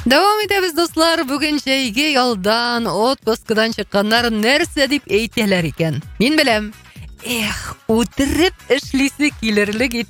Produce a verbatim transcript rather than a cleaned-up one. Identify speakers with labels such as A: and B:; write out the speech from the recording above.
A: Давам итебез достлар, бүген чәйге ялдан, отпускадан чыкканнар нәрсә дип әйтәләр икән. Мин беләм. Эх, үтереп эшлисе килерлек